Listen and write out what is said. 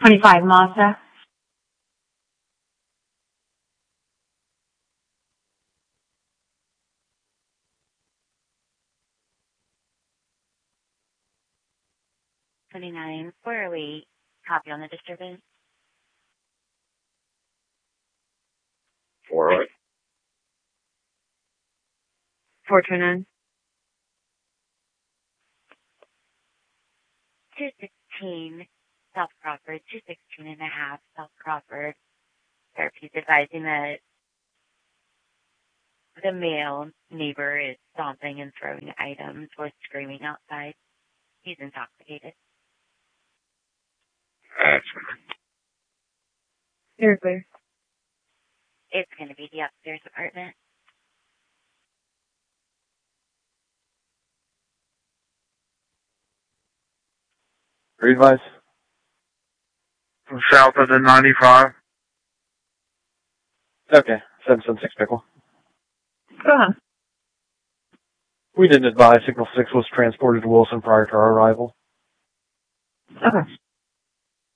25 Mazda. Where are we? Copy on the disturbance. 408. 429. 216 South Crawford, 216 and a half South Crawford. Therapy's advising that the male neighbor is stomping and throwing items or screaming outside. He's intoxicated. You're clear. It's going to be the upstairs apartment. Advice. From south of the 95. Okay, 776 Pickle. Go ahead. We didn't advise Signal 6 was transported to Wilson prior to our arrival. Okay.